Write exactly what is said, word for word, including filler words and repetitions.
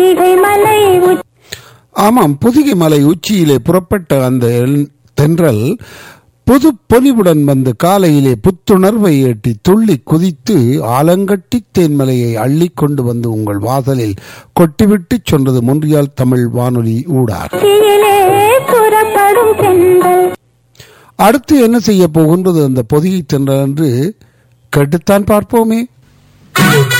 ஆமாம், பொதிகை மலை உச்சியிலே புறப்பட்ட அந்த தென்றல் புது பொலிவுடன் வந்து காலையிலே புத்துணர்வை ஏற்றி துள்ளி குதித்து ஆலங்கட்டி தேன்மலையை அள்ளி கொண்டு வந்து உங்கள் வாசலில் கொட்டிவிட்டு சொன்னது மொன்றியால் தமிழ் வானொலி ஊடாக. அடுத்து என்ன செய்ய போகின்றது அந்த பொதிகை தென்றல் என்று கேட்டுத்தான் பார்ப்போமே.